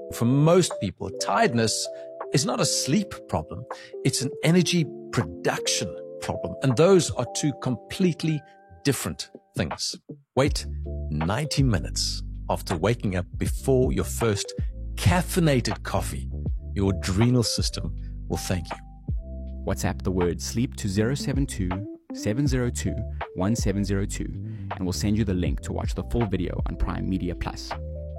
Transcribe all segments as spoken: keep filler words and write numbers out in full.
For most people, tiredness is not a sleep problem. It's an energy production problem. And those are two completely different things. Wait ninety minutes after waking up before your first caffeinated coffee. Your adrenal system will thank you. WhatsApp the word sleep to zero seven two, seven zero two, one seven zero two and we'll send you the link to watch the full video on Prime Media Plus.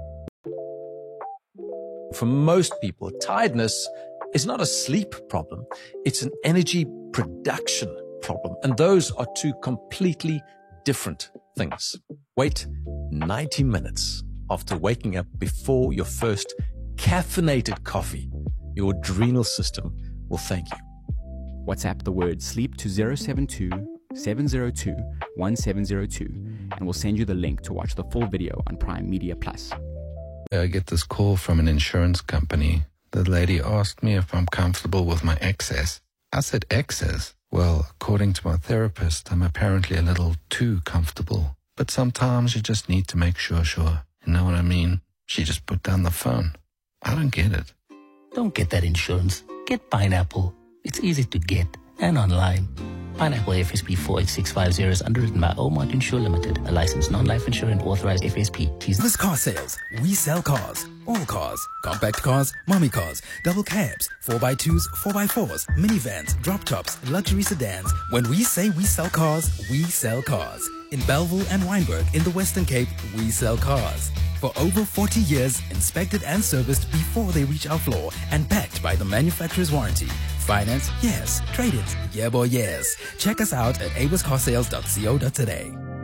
For most people, tiredness is not a sleep problem. It's an energy production problem. And those are two completely different things. Wait ninety minutes after waking up before your first caffeinated coffee. Your adrenal system will thank you. WhatsApp the word sleep to zero seven two, seven zero two, one seven zero two and we'll send you the link to watch the full video on Prime Media Plus. I get this call from an insurance company. The lady asked me if I'm comfortable with my excess. I said excess? Well, according to my therapist, I'm apparently a little too comfortable. But sometimes you just need to make sure, sure. You know what I mean? She just put down the phone. I don't get it. Don't get that insurance. Get Pineapple. It's easy to get and online. Pineapple F S P four eight six five zero is underwritten by Omart Insure Limited, a licensed non-life insurance authorized F S P. Please. This car sales. We sell cars. All cars. Compact cars, mommy cars, double cabs, four by twos, four by fours, minivans, drop tops, luxury sedans. When we say we sell cars, we sell cars. In Belleville and Wynberg in the Western Cape, we sell cars. For over forty years, inspected and serviced before they reach our floor and backed by the manufacturer's warranty. Finance? Yes. Trade-ins? Yeah boy, yes. Check us out at abus car sales dot co dot za.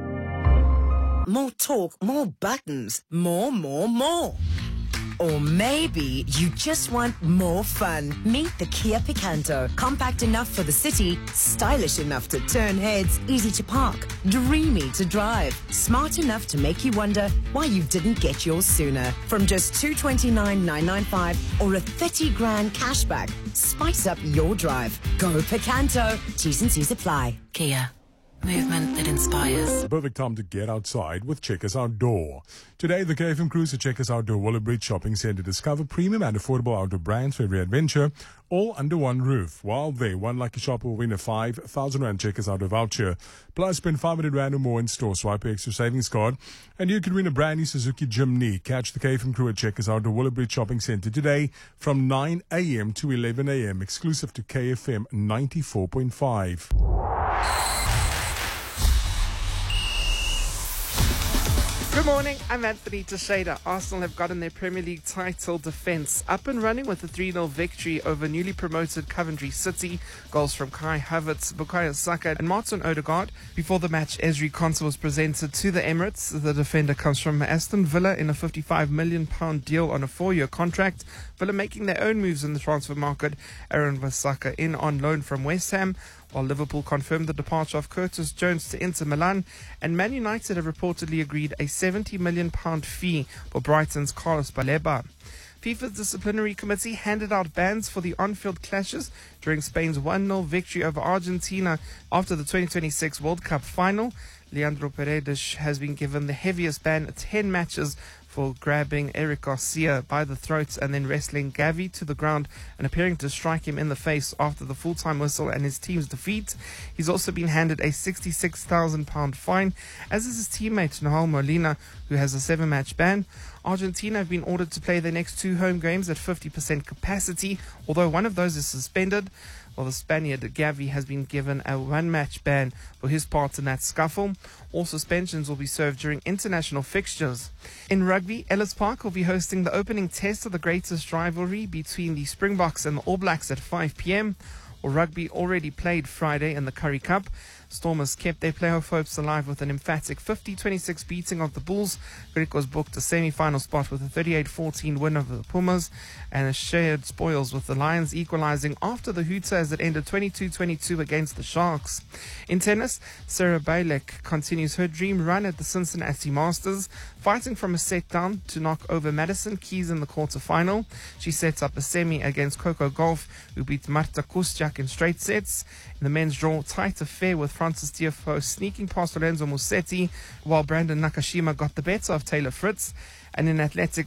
More talk, more buttons, more, more, more. Or maybe you just want more fun. Meet the Kia Picanto. Compact enough for the city, stylish enough to turn heads, easy to park, dreamy to drive, smart enough to make you wonder why you didn't get yours sooner. From just two hundred twenty-nine thousand nine hundred ninety-five or a thirty grand cashback, spice up your drive. Go Picanto. T's and C's apply. Kia. Movement that inspires. Perfect time to get outside with Checkers Outdoor. Today, the K F M cruise at Checkers Outdoor Willowbridge Shopping Centre to discover premium and affordable outdoor brands for every adventure, all under one roof. While there, one lucky shopper will win a five thousand rand Checkers Outdoor voucher. Plus, spend five hundred rand or more in store, swipe your extra savings card, and you could win a brand new Suzuki Jimny. Catch the K F M crew at Checkers Outdoor Willowbridge Shopping Centre today from nine a m to eleven a m, exclusive to K F M ninety-four point five. Good morning, I'm Anthony Teixeira. Arsenal have gotten their Premier League title defence up and running with a three nil victory over newly promoted Coventry City. Goals from Kai Havertz, Bukayo Saka and Martin Odegaard. Before the match, Ezri Konsa was presented to the Emirates. The defender comes from Aston Villa in a fifty-five million pound deal on a four-year contract. Villa making their own moves in the transfer market. Aaron Wan-Bissaka in on loan from West Ham, while Liverpool confirmed the departure of Curtis Jones to Inter Milan, and Man United have reportedly agreed a seventy million pound fee for Brighton's Carlos Baleba. FIFA's disciplinary committee handed out bans for the on-field clashes during Spain's one nil victory over Argentina after the twenty twenty-six World Cup final. Leandro Paredes has been given the heaviest ban, ten matches, for grabbing Eric Garcia by the throat and then wrestling Gavi to the ground and appearing to strike him in the face after the full-time whistle and his team's defeat. He's also been handed a sixty-six thousand pound fine, as is his teammate Noel Molina, who has a seven-match ban. Argentina have been ordered to play their next two home games at fifty percent capacity, although one of those is suspended. Well, the Spaniard Gavi has been given a one-match ban for his part in that scuffle. All suspensions will be served during international fixtures. In rugby, Ellis Park will be hosting the opening test of the greatest rivalry between the Springboks and the All Blacks at five p m. Well, rugby already played Friday in the Currie Cup. Stormers kept their playoff hopes alive with an emphatic fifty twenty-six beating of the Bulls. Griquas booked a semi-final spot with a thirty-eight fourteen win over the Pumas and a shared spoils with the Lions equalizing after the Hooter as it ended twenty-two twenty-two against the Sharks. In tennis, Sarah Bailek continues her dream run at the Cincinnati Masters, fighting from a set down to knock over Madison Keys in the quarterfinal. She sets up a semi against Coco Gauff, who beat Marta Kuszczak in straight sets. In the men's draw, tight affair with Francis Tiafoe sneaking past Lorenzo Musetti, while Brandon Nakashima got the better of Taylor Fritz. And in athletics,